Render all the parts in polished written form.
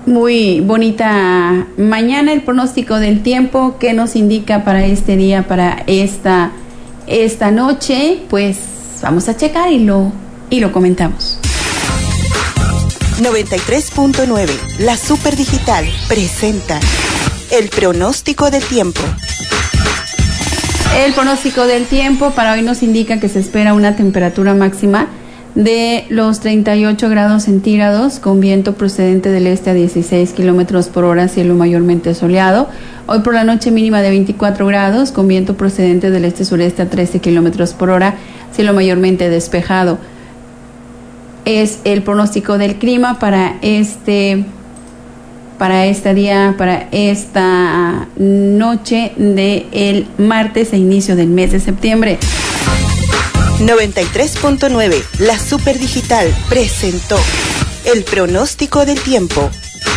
Muy bonita mañana. El pronóstico del tiempo que nos indica para este día, para esta noche, pues vamos a checar y lo comentamos. 93.9, la Super Digital presenta el pronóstico del tiempo. El pronóstico del tiempo para hoy nos indica que se espera una temperatura máxima de los 38 grados centígrados con viento procedente del este a 16 kilómetros por hora, cielo mayormente soleado. Hoy por la noche mínima de 24 grados con viento procedente del este-sureste a 13 kilómetros por hora, cielo mayormente despejado. Es el pronóstico del clima para esta noche del martes e inicio del mes de septiembre. 93.9, la Super Digital presentó el pronóstico del tiempo.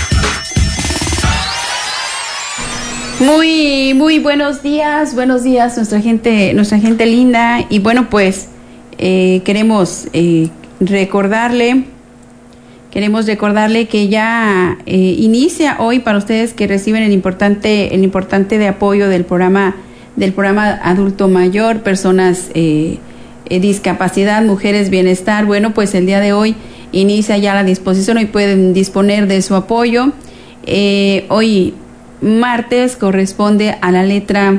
Muy buenos días nuestra gente linda. Y bueno, pues queremos recordarle que ya inicia hoy para ustedes que reciben el importante de apoyo del programa adulto mayor, personas discapacidad, mujeres, bienestar. Bueno, pues el día de hoy inicia ya la disposición, hoy pueden disponer de su apoyo. Hoy martes corresponde a la letra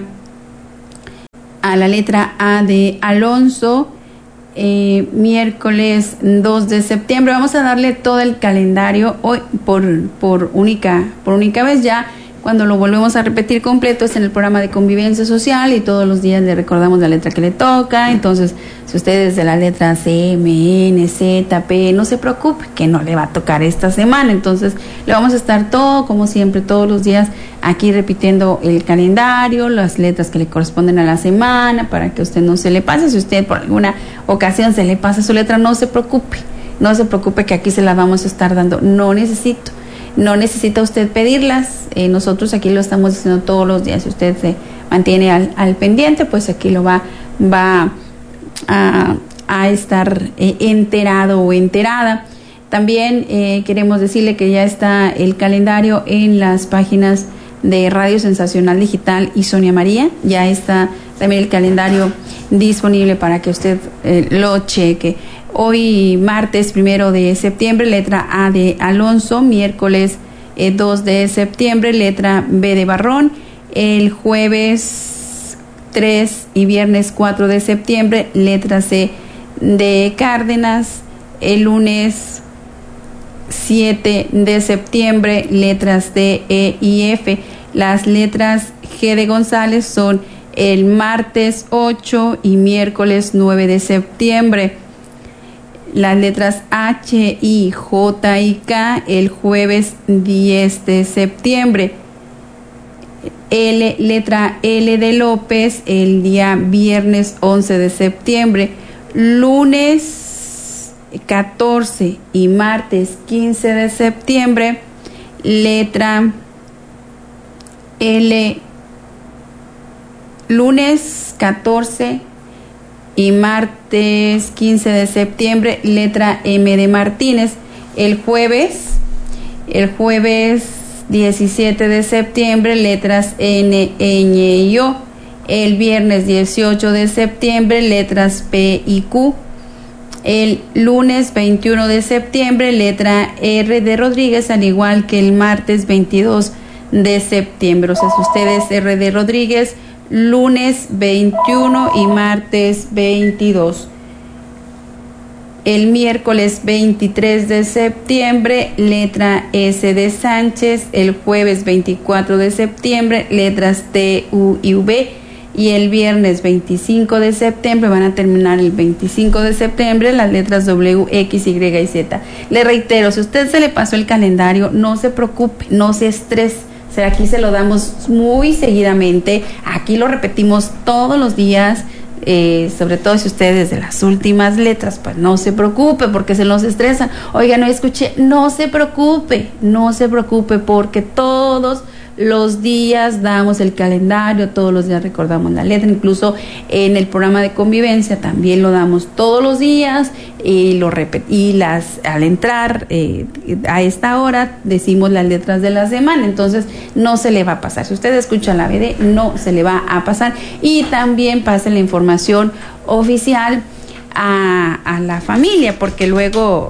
A de Alonso. Miércoles 2 de septiembre vamos a darle todo el calendario hoy por única vez. Ya cuando lo volvemos a repetir completo es en el programa de convivencia social y todos los días le recordamos la letra que le toca. Entonces, si usted es de la letra C, M, N, Z, P, no se preocupe que no le va a tocar esta semana. Entonces, le vamos a estar como siempre, todos los días aquí repitiendo el calendario, las letras que le corresponden a la semana para que usted no se le pase. Si usted por alguna ocasión se le pasa su letra, no se preocupe que aquí se la vamos a estar dando. No necesita usted pedirlas, nosotros aquí lo estamos diciendo todos los días. Si usted se mantiene al pendiente, pues aquí lo va a estar enterado o enterada. También queremos decirle que ya está el calendario en las páginas de Radio Sensacional Digital y Sonia María. Ya está también el calendario disponible para que usted lo cheque. Hoy martes 1 de septiembre, letra A de Alonso. Miércoles 2 de septiembre, letra B de Barrón. El jueves 3 y viernes 4 de septiembre, letra C de Cárdenas. El lunes 7 de septiembre, letras D, E y F. Las letras G de González son el martes 8 y miércoles 9 de septiembre. Las letras H, I, J y K el jueves 10 de septiembre. Letra L de López el día viernes 11 de septiembre. Lunes 14 y martes 15 de septiembre. Letra L. Lunes 14 y martes 15 de septiembre, letra M de Martínez. El jueves 17 de septiembre, letras N, Ñ y O. El viernes 18 de septiembre, letras P y Q. El lunes 21 de septiembre, letra R de Rodríguez, al igual que el martes 22 de septiembre. O sea, si usted es R de Rodríguez, lunes 21 y martes 22. El miércoles 23 de septiembre, letra S de Sánchez. El jueves 24 de septiembre, letras T, U y V. Y el viernes 25 de septiembre, van a terminar el 25 de septiembre, las letras W, X, Y y Z. Le reitero, si usted se le pasó el calendario, no se preocupe, no se estrese. O sea, aquí se lo damos muy seguidamente, aquí lo repetimos todos los días, sobre todo si usted es de las últimas letras, pues no se preocupe porque se nos estresa. Oiga, no escuché, no se preocupe porque todos los días damos el calendario, todos los días recordamos la letra, incluso en el programa de convivencia también lo damos todos los días y al entrar a esta hora decimos las letras de la semana, entonces no se le va a pasar. Si usted escucha la BD, no se le va a pasar. Y también pase la información oficial a la familia, porque luego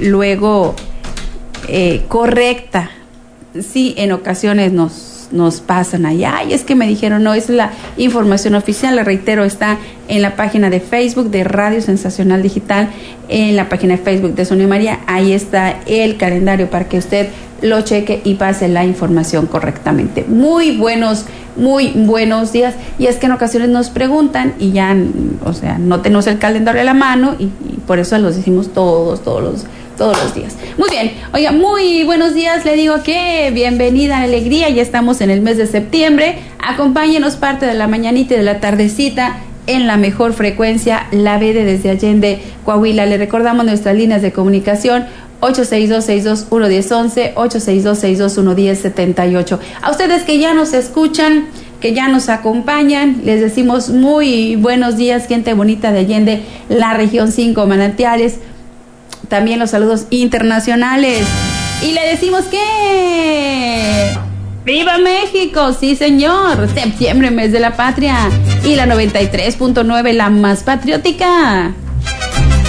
correcta, sí, en ocasiones nos pasan allá, y es que me dijeron, no, es la información oficial, le reitero, está en la página de Facebook de Radio Sensacional Digital, en la página de Facebook de Sonia María, ahí está el calendario para que usted lo cheque y pase la información correctamente. Muy buenos días. Y es que en ocasiones nos preguntan y ya, o sea, no tenemos el calendario a la mano y por eso los decimos todos los días. Muy bien, oiga, muy buenos días, le digo que bienvenida a la alegría, ya estamos en el mes de septiembre, acompáñenos parte de la mañanita y de la tardecita en la mejor frecuencia, la BD desde Allende, Coahuila. Le recordamos nuestras líneas de comunicación 862-621-1011, 862-621-1078. A ustedes que ya nos escuchan, que ya nos acompañan, les decimos muy buenos días, gente bonita de Allende, la región 5 Manantiales. También los saludos internacionales. Y le decimos que ¡viva México! Sí, señor. Septiembre, mes de la patria. Y la 93.9, la más patriótica.